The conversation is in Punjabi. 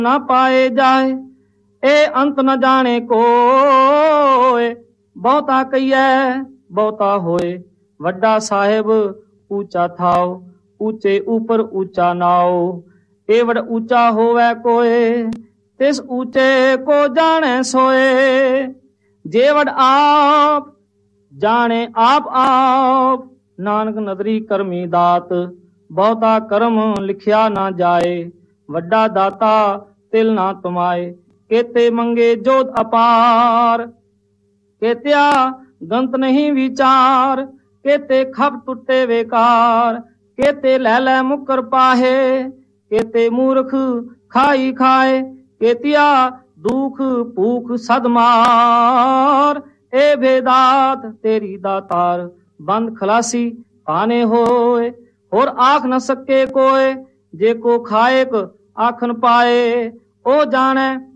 ਨਾ ਪਾਏ ਜਾਏ, ਇਹ ਅੰਤ ਨ ਜਾਣੇ ਕੋਏ। ਬਹੁਤਾ ਕਹੀਐ ਬਹੁਤਾ ਹੋਏ, ਵੱਡਾ ਸਾਹਿਬ ਊਚਾ ਥਾਓ, ਊਚੇ ਉਪਰ ਊਚਾ ਨਾਓ। ਏਵੜ ਊਚਾ ਹੋਵੇ ਕੋਏ, ਤਿਸ ਊਚੇ ਕੋ ਜਾਣੈ ਸੋਏ। ਜੇਵੜ ਆਪ ਜਾਣੇ ਆਪ ਆਪ, ਨਾਨਕ ਨਦਰੀ ਕਰਮੀ ਦਾਤ। ਬਹੁਤਾ ਕਰਮ ਲਿਖਿਆ ਨਾ ਜਾਏ, ਵੱਡਾ ਦਾਤਾ ਤਿਲ ਨਾ ਤੁਮਾਏ। ਕੇਤੇ ਮੰਗੇ ਜੋਤ ਅਪਾਰ, ਕੇਤਿਆ ਗੰਤ ਨਹੀਂ ਵਿਚਾਰ। ਕੇਤੇ ਖਪ ਟੁੱਟੇ ਵੇਕਾਰ, ਕੇਤੇ ਲੈ ਲੈ ਮੁਕਰ ਪਾਹੇ। ਕੇਤੇ ਮੂਰਖ ਖਾਈ ਖਾਏ, ਕੇਤਿਆ ਦੁਖ ਭੂਖ ਸਦ ਮਾਰ। ਏ ਭੇਦਾਤ ਤੇਰੀ ਦਾਤਾਰ, ਬੰਦ ਖਲਾਸੀ ਪਾਨੇ ਹੋਏ। ਹੋਰ ਆਖ न सके कोय, जे को खाएक आखन पाए। ओ जाने